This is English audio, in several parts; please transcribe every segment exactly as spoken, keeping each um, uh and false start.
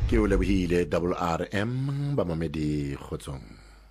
ke o lebohile double R M ba mamedi kgotsong.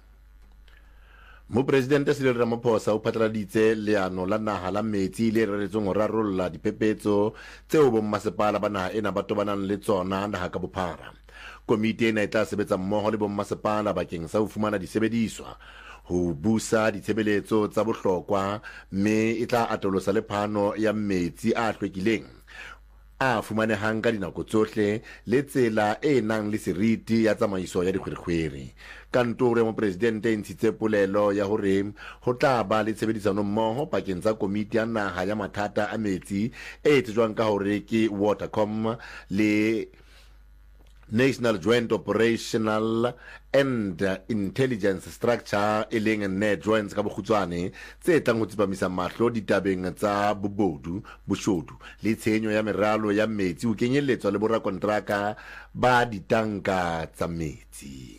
Mo presidente Cyril Ramaphosa o phatlaladitse leano la naha la metsi le reretsong ho rarolla diphephetso tseo bommasepala ba naha ena ba tobanang le tsona naha ka bophara. Komiti ena e tla sebetsa mmoho le bommasepala bakeng sa ho fumana disebediswa, ho busa ditshebeletso tsa bohlokwa, mme e tla atolosa le phano ya metsi a hlwekileng a fumanehang ka dinako tsohle le tsela e nang le seriti ya tsamaiso ya dikgwerekgwere. Kantoro ya mopresidente e ntshitse polelo ya hore ho tla ba le tshebedisano mmoho pakeng tsa komiti ya naha ya mathata a metsi e tsejwang ka hore ke Watercom le National Joint Operational and Intelligence Structure e leng NEJOINS ka bokgutswane, tse tlang ho tsepamisa mahlo ditabeng tsa bobodu, boshodu le tshenyo ya meralo ya metsi ho kenyelletswa le borakontraka ba ditanka tsa metsi.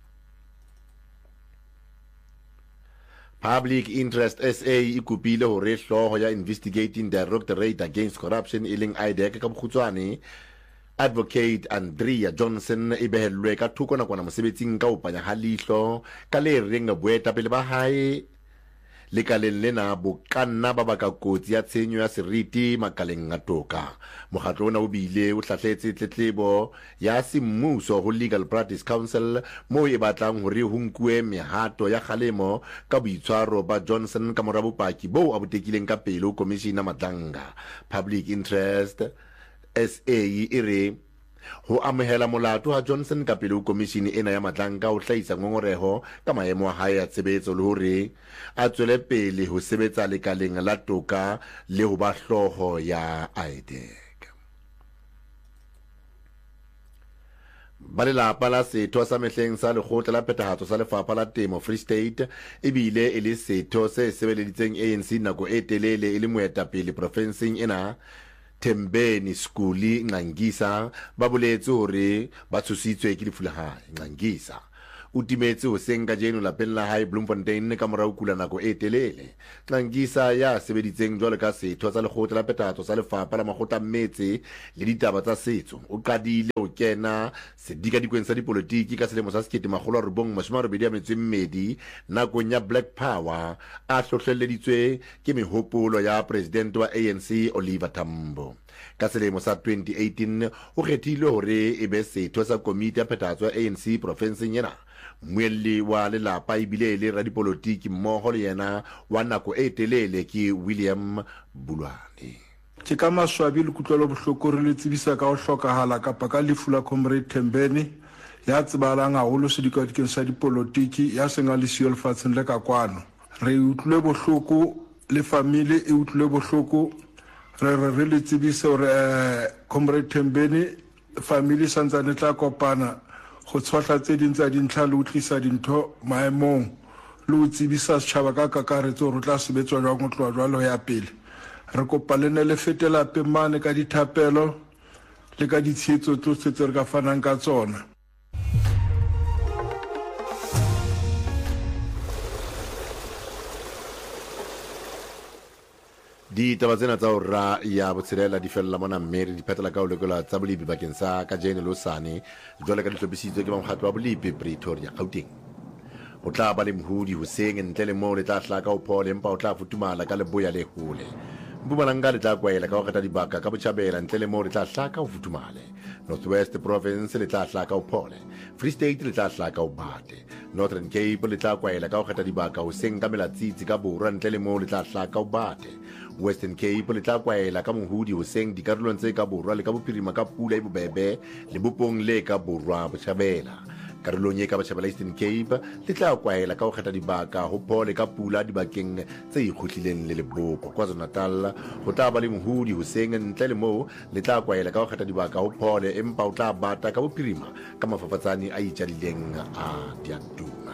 Public Interest S A e kupile hore hloho ya Investigating Directorate Against Corruption e leng I D A C ka bokgutswane Advocate Andrea Johnson e behellwe ka thoko nakwana mosebetsing ka opanya ha leihlo ka le reng boetapele ba hae le kaleng lena bo kanna ba baka kotsi ya tshenyo ya seriti makaleng a toka. Mokgatlo ona o bile o hlahletse tletlebo ya semmuso ho Legal Practice Council moo e batlang hore ho nkuwe mehato ya kgalemo ka boitshwaro ba Johnson ka mora bopaki bo a botekileng ka pele ho Commissioner Madlanga. Public Interest S A e re ho amohela molato ha Johnson ka pele ho komishini ena ya Madlanga ho hlahisa ngongoreho ka maemo a hae a tshebetso le hore a tswele pele ho sebetsa lekaleng la toka le ho ba hloho ya I D A C. Ba lelapa la setho sa mehleng sa lekgotla la phethahatso sa lefapha la temo Free State e bile e le setho se sebeleditseng A N C nako e telele e le moetapele profenseng ena. Thembeni Skuli Ngangisa ba boletse hore ba tshositswe ke lefu la hae. Ngangisa o timetse hoseng ka jeno lapeng la hae Bloemfontein ka mora ho kula nako e telele. Ngangisa ya sebeditseng jwalo ka setho sa lekgotla la phethahatso sa lefapha la makgotla mmetse le ditaba tsa setso o qadile ho kena sedikadikweng sa dipolotiki ka selemo sa sekete makgolo a robong mashome a robedi a metso e mmedi nakong ya Black Power a hlohlelleditswe ke mehopolo ya president wa A N C Oliver Tambo. Ka selemo sa twenty eighteen o kgethile hore e be setho sa komiti ya phethahatso ya A N C profenseng ena. Mmuelli wa lelapa e bile le radipolotiki mmoho le yena wa nako e telele ke William Bulwane. Ke ka maswabi le kutlwelo bohloko re le tsebisa ka ho hlokahala kapa ka lefu la Comrade Thembeni ya tsebahalang haholo sedikadikeng sa dipolotiki ya seng a le siyo lefatsheng le ka kwano. Re utlwile bohloko le family e utlwile bohloko re re re le tsebise hore Comrade Thembeni family santsane tla kopana go tshwatla tse ding tsa dintlha le utlisa dintho maemong le ho tsebisa setjhaba ka kakaretso hore tla sebetswa jwang ho tloha jwalo ya pele. Re kopa le ne le fetela pemane ka dithapelo le ka ditshietso tsohle tse re ka fanang ka tsona. Ditaba tsena tsa hora ya botshelela di fella mona mmere di phetela ka ho lekola tsa bolipi bakeng sa ka jene losane jwale ka dihlophisitswe ke mokgatlo wa bolipi Pretoria Gauteng. Ho tla ba le mohudi hoseng ntle le moo le tla hlaka ho phole empa o tla futumala ka leboya le hole. Mpumalanga le tla kwaela ka ho kgetha dibaka ka botjhabela ntle le moo le tla hlaka ho futumale. North West Province le tla hlaka ho phole. Free State le tla hlaka ho bate. Northern Cape le tla kwaela ka ho kgetha dibaka hoseng ka melatsitsi ka borwa ntle le moo le tla hlaka ho bate. Western Cape le tla kwaela ka mohudi hoseng dikarolong tse ka borwa le ka bophirima ka pula e bobebe le bopong le ka borwa botjhabela. Karolong e ka botjhabela Eastern Cape le tla kwaela ka ho kgetha dibaka ho phole ka pula dibakeng tse ikgohlileng le Limpopo. KwaZulu-Natal ho tla ba le mohudi hoseng ntle le moo le tla kwaela ka ho kgetha dibaka ho phole empa o tla bata ka bophirima ka mafafatsane a itjadileng a diatuna.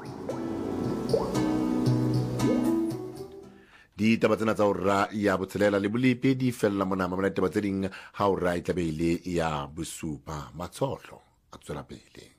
Ditaba tsena tsa hora ya botshelela le bolipi di fella mona mamela ditaba tse ding ha hora e tlabeile ya bosupa matshotlo a tswela pele.